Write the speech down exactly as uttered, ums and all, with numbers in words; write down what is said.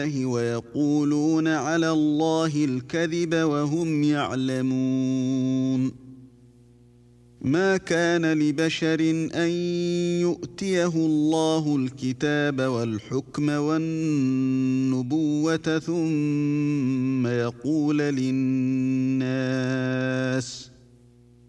ويقولون على الله الكذب وهم يعلمون. ما كان لبشر أن يؤتيه الله الكتاب والحكم والنبوة ثم يقول للناس